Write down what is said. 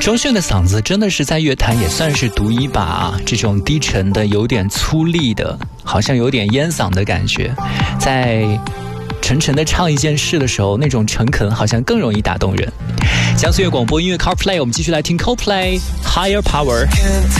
周迅的嗓子真的是在乐坛也算是独一把啊，这种低沉的有点粗粝的，好像有点烟嗓的感觉，在沉沉的唱一件事的时候，那种诚恳好像更容易打动人。江苏粤广播音乐 CarPlay， 我们继续来听 Coldplay Higher Power。